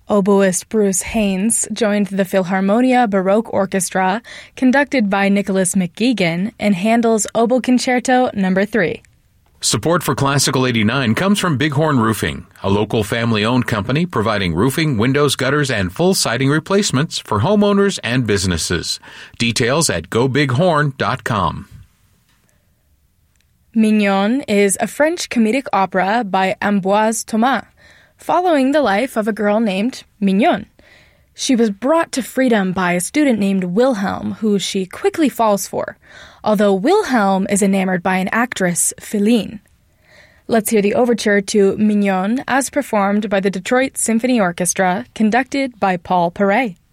Oboist Bruce Haynes joined the Philharmonia Baroque Orchestra, conducted by Nicholas McGuigan, in Handel's Oboe Concerto No. 3. Support for Classical 89 comes from Bighorn Roofing, a local family-owned company providing roofing, windows, gutters, and full siding replacements for homeowners and businesses. Details at gobighorn.com. Mignon is a French comedic opera by Ambroise Thomas, following the life of a girl named Mignon. She was brought to freedom by a student named Wilhelm, who she quickly falls for, although Wilhelm is enamored by an actress, Philine. Let's hear the overture to Mignon as performed by the Detroit Symphony Orchestra, conducted by Paul Paray.